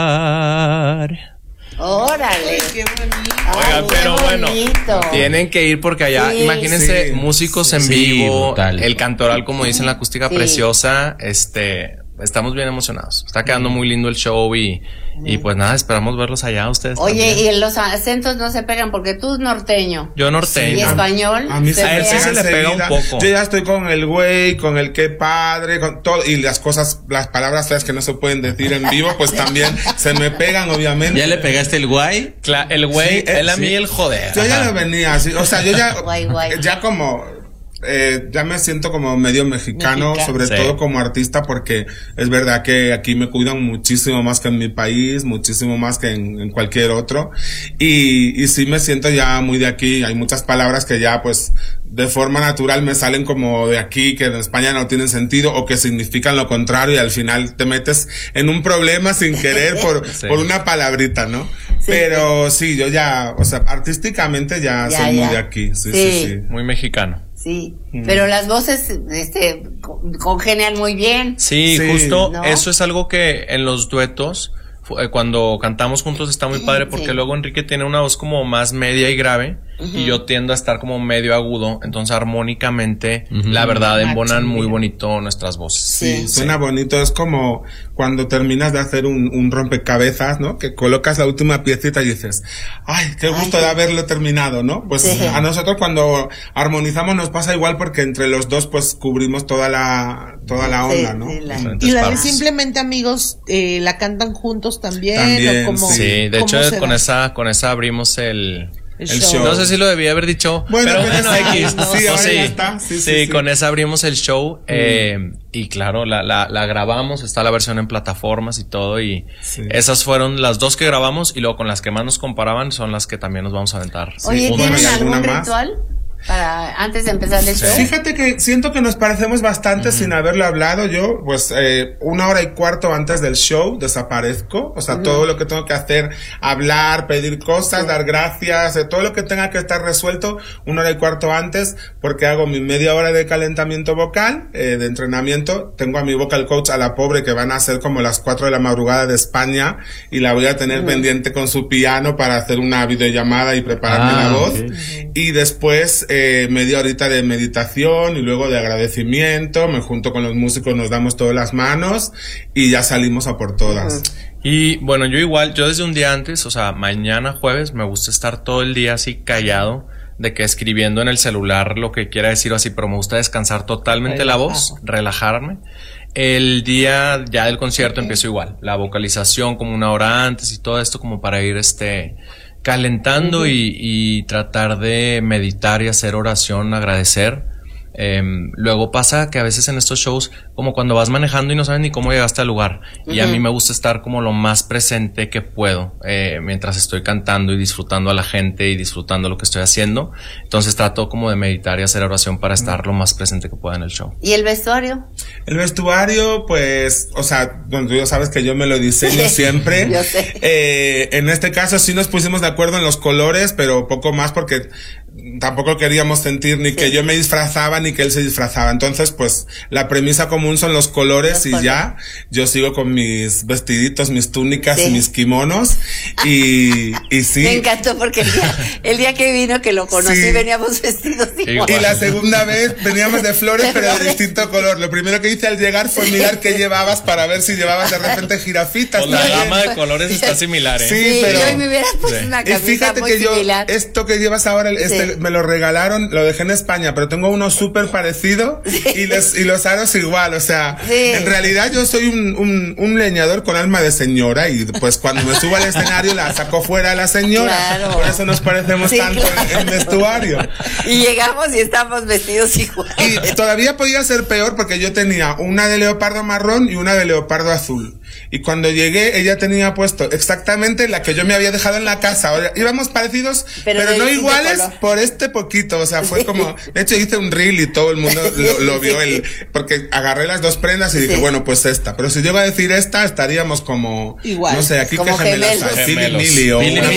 Órale. Qué bonito. Oigan, pero bueno, tienen que ir porque allá, imagínense, músicos en vivo, brutal. el cantoral, como dicen, la acústica preciosa, estamos bien emocionados. Está quedando muy lindo el show y pues nada, esperamos verlos allá ustedes. Oye, también. y los acentos no se pegan porque tú es norteño. Yo norteño. ¿Y español? A mí A él sí se le pega un poco. Yo ya estoy con el güey, con el qué padre, con todo, y las palabras feas que no se pueden decir en vivo, pues también se me pegan, obviamente. ¿Ya le pegaste el guay? El güey, Sí, él a mí sí. el joder. Yo ya lo venía así, o sea, yo ya, Guay. ya como, ya me siento como medio mexicano, sobre todo como artista, porque es verdad que aquí me cuidan muchísimo más que en mi país, muchísimo más que en cualquier otro, y sí me siento ya muy de aquí. Hay muchas palabras que ya pues de forma natural me salen como de aquí, que en España no tienen sentido o que significan lo contrario, y al final te metes en un problema sin querer por una palabrita, ¿no? Sí. Pero sí, yo ya, o sea, artísticamente ya soy muy de aquí, sí. Muy mexicano. Sí, pero las voces congenian muy bien. Sí, justo, ¿no? Eso es algo que en los duetos, cuando cantamos juntos está muy padre, porque luego Enrique tiene una voz como más media y grave, y yo tiendo a estar como medio agudo, entonces armónicamente, la verdad, embonan muy bonito nuestras voces. Sí, suena bonito, es como cuando terminas de hacer un rompecabezas, ¿no? Que colocas la última piecita y dices, ay, qué gusto de haberlo terminado, ¿no? Pues a nosotros cuando armonizamos nos pasa igual, porque entre los dos pues cubrimos toda la onda, ¿no? Y la de Simplemente Amigos, la cantan juntos también, ¿o cómo? Sí, de hecho con esa abrimos el show. No sé si lo debía haber dicho, bueno, pero bueno, X. Sí, ahora ya está. Sí, con esa abrimos el show, y claro, la grabamos, está la versión en plataformas y todo, y esas fueron las dos que grabamos, y luego con las que más nos comparaban son las que también nos vamos a aventar. Oye, ¿tienen algún ritual para antes de empezar el show? Fíjate que siento que nos parecemos bastante sin haberlo hablado. Yo, pues, 1 hora y cuarto antes del show desaparezco. O sea, todo lo que tengo que hacer, hablar, pedir cosas, dar gracias, todo lo que tenga que estar resuelto 1 hora y cuarto antes, porque hago mi media hora de calentamiento vocal, de entrenamiento. Tengo a mi vocal coach, a la pobre, que van a ser como las 4 de la madrugada de España, y la voy a tener pendiente con su piano para hacer una videollamada y prepararme la voz. Y después, media horita de meditación y luego de agradecimiento, me junto con los músicos, nos damos todas las manos y ya salimos a por todas. Y bueno, yo desde un día antes, o sea, mañana jueves, me gusta estar todo el día así callado, de que escribiendo en el celular lo que quiera decir o así, pero me gusta descansar totalmente la voz, relajarme. El día ya del concierto empiezo igual, la vocalización como 1 hora antes y todo esto como para ir calentando y tratar de meditar y hacer oración, agradecer. Luego pasa que a veces en estos shows, como cuando vas manejando y no sabes ni cómo llegaste al lugar, y a mí me gusta estar como lo más presente que puedo, mientras estoy cantando y disfrutando a la gente y disfrutando lo que estoy haciendo. Entonces trato como de meditar y hacer oración para estar lo más presente que pueda en el show. ¿Y el vestuario? El vestuario, pues, o sea, bueno, tú ya sabes que yo me lo diseño siempre. Yo sé. En este caso sí nos pusimos de acuerdo en los colores, pero poco más, porque tampoco queríamos sentir ni que yo me disfrazaba ni que él se disfrazaba. Entonces, pues, la premisa común son los colores, y ya yo sigo con mis vestiditos, mis túnicas y mis kimonos, y sí. Me encantó porque el día que vino, que lo conocí, veníamos vestidos igual. Y la segunda vez veníamos de flores, pero de distinto color. Lo primero que hice al llegar fue mirar qué llevabas para ver si llevabas de repente jirafitas. Pues la gama de colores está similar, Sí, pero yo me hubiera puesto una camisa fíjate muy que similar. esto que llevas ahora, me lo regalaron, lo dejé en España, pero tengo uno súper parecido, y los aros igual, o sea, en realidad yo soy un leñador con alma de señora, y pues cuando me subo al escenario la saco fuera a la señora, por eso nos parecemos tanto en vestuario. Y llegamos y estamos vestidos igual. Y todavía podía ser peor, porque yo tenía una de leopardo marrón y una de leopardo azul. Y cuando llegué, ella tenía puesto exactamente la que yo me había dejado en la casa. Ahora, íbamos parecidos, pero no iguales por poquito. O sea, fue como, de hecho hice un reel y todo el mundo lo vio, porque agarré las dos prendas y dije, bueno, pues esta. Pero si yo iba a decir esta, estaríamos como, igual, no sé, aquí como que gemelas, gemelos. Philly Millie o